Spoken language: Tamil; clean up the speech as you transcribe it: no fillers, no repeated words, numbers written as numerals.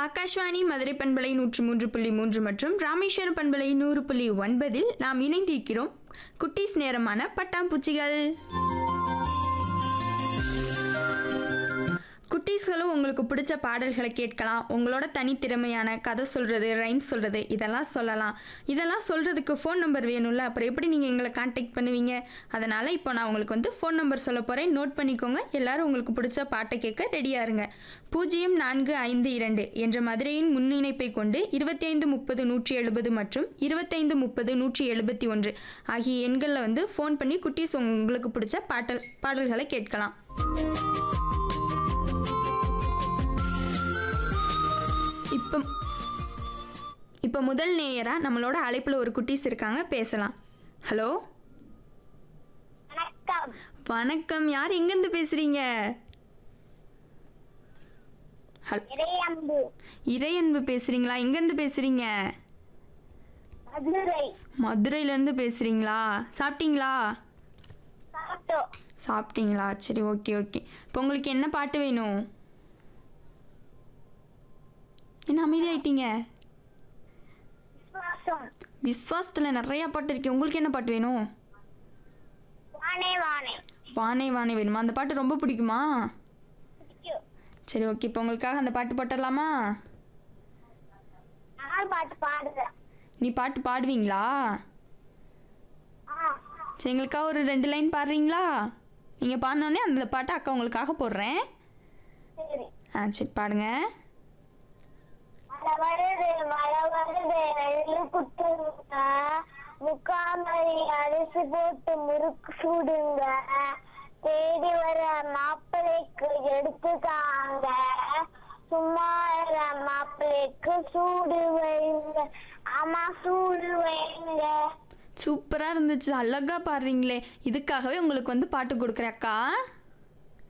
ஆகாஷ்வாணி மதுரை பண்பலை 103.3 மற்றும் ராமேஸ்வரம் பண்பலை 100.9 நாம் இணைந்திருக்கிறோம். குட்டீஸ் நேரமான பட்டாம்பூச்சிகள். குட்டீஸ்களும் உங்களுக்கு பிடிச்ச பாடல்களை கேட்கலாம். உங்களோட தனித்திறமையான கதை சொல்கிறது, ரைம்ஸ் சொல்கிறது இதெல்லாம் சொல்லலாம். இதெல்லாம் சொல்கிறதுக்கு ஃபோன் நம்பர் வேணும்ல, அப்புறம் எப்படி நீங்கள் எங்களை கான்டாக்ட் பண்ணுவீங்க? அதனால் இப்போ நான் உங்களுக்கு ஃபோன் நம்பர் சொல்ல போகிறேன், நோட் பண்ணிக்கோங்க. எல்லோரும் உங்களுக்கு பிடிச்ச பாட்டை கேட்க ரெடியாக இருங்க. 0452 என்ற மதுரையின் முன்னிணைப்பை கொண்டு 2530 மற்றும் 2530 ஆகிய எண்களில் ஃபோன் பண்ணி குட்டீஸ் உங்களுக்கு பிடிச்ச பாடல்களை கேட்கலாம். இப்போ முதல் நேயரா நம்மளோட அழைப்புல ஒரு குட்டீஸ் இருக்காங்க, பேசலாம். ஹலோ, வணக்கம். யார் எங்கிருந்து பேசுறீங்க? இறையன்பு பேசுறீங்களா? எங்கிருந்து பேசுறீங்க? மதுரையில இருந்து பேசுறீங்களா? சாப்பிட்டீங்களா? சாப்பிட்டீங்களா? சரி, ஓகே. இப்போ உங்களுக்கு என்ன பாட்டு வேணும்? என்ன அமைதியாயிட்டீங்க? விஸ்வாசத்துல நிறைய பாட்டு இருக்கு. உங்களுக்கு என்ன பாட்டு வேணும்? வானே வானே வேணுமா? அந்த பாட்டு ரொம்ப பிடிக்குமா? சரி, ஓகே. இப்போ உங்களுக்காக அந்த பாட்டு போட்டுடலாமா? நீ பாட்டு பாடுவீங்களா? சரி, எங்களுக்காக ஒரு 2 லைன் பாடுறீங்களா? நீங்கள் பாடினோடனே அந்த பாட்டை அக்கா உங்களுக்காக போடுறேன். சரி, பாடுங்க. மழை வருது நெல்லு குத்துங்க, முக்காமரி அரிசி போட்டு முறுக்கு சுடுங்க, தேடி வர மாப்பிள்ளைக்கு எடுத்துக்காங்க, சும்மா மாப்பிள்ளைக்கு சூடு வைங்க, ஆமா சூடு வைங்க. சூப்பராக இருந்துச்சு, அழகா பாடுறீங்களே. இதுக்காகவே உங்களுக்கு பாட்டு கொடுக்குறேன் அக்கா.